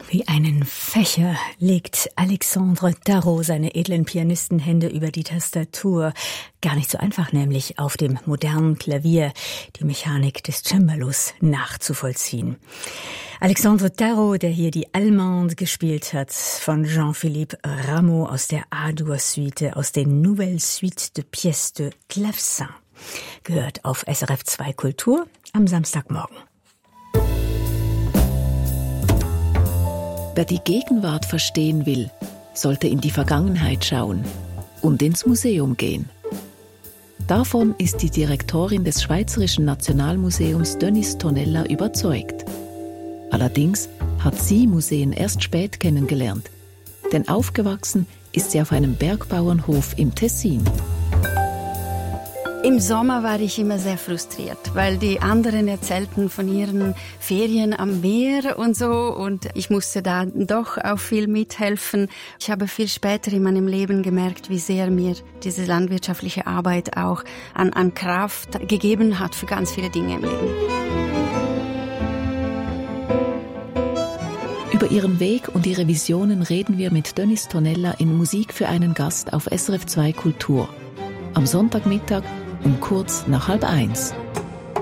Wie einen Fächer legt Alexandre Tarot seine edlen Pianistenhände über die Tastatur. Gar nicht so einfach nämlich auf dem modernen Klavier die Mechanik des Cembalos nachzuvollziehen. Alexandre Tarot, der hier die Allemande gespielt hat, von Jean-Philippe Rameau aus der A-Dur-Suite, aus den Nouvelles Suites de Pièces de Clavecin, gehört auf SRF 2 Kultur am Samstagmorgen. Wer die Gegenwart verstehen will, sollte in die Vergangenheit schauen und ins Museum gehen. Davon ist die Direktorin des Schweizerischen Nationalmuseums Denise Tonella überzeugt. Allerdings hat sie Museen erst spät kennengelernt, denn aufgewachsen ist sie auf einem Bergbauernhof im Tessin. Im Sommer war ich immer sehr frustriert, weil die anderen erzählten von ihren Ferien am Meer und so und ich musste da doch auch viel mithelfen. Ich habe viel später in meinem Leben gemerkt, wie sehr mir diese landwirtschaftliche Arbeit auch an Kraft gegeben hat für ganz viele Dinge im Leben. Über ihren Weg und ihre Visionen reden wir mit Denise Tonella in Musik für einen Gast auf SRF 2 Kultur. Am Sonntagmittag um kurz nach 12:30.